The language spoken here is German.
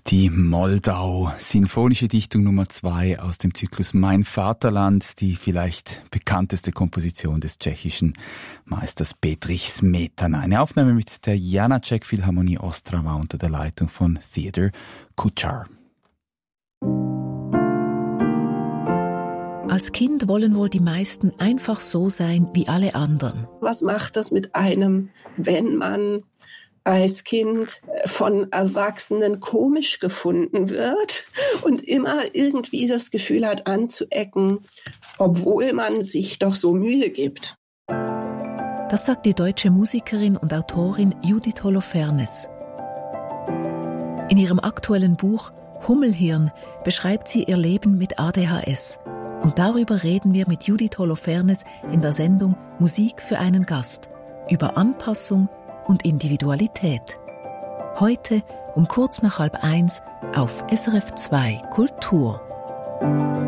Die Moldau, sinfonische Dichtung Nummer 2 aus dem Zyklus Mein Vaterland, die vielleicht bekannteste Komposition des tschechischen Meisters Bedřich Smetana. Eine Aufnahme mit der Janáček Philharmonie Ostrava unter der Leitung von Theodor Kučar. Als Kind wollen wohl die meisten einfach so sein wie alle anderen. Was macht das mit einem, wenn man als Kind von Erwachsenen komisch gefunden wird und immer irgendwie das Gefühl hat, anzuecken, obwohl man sich doch so Mühe gibt? Das sagt die deutsche Musikerin und Autorin Judith Holofernes. In ihrem aktuellen Buch Hummelhirn beschreibt sie ihr Leben mit ADHS. Und darüber reden wir mit Judith Holofernes in der Sendung Musik für einen Gast über Anpassung und Individualität. Heute um kurz nach 12:30 auf SRF 2 Kultur.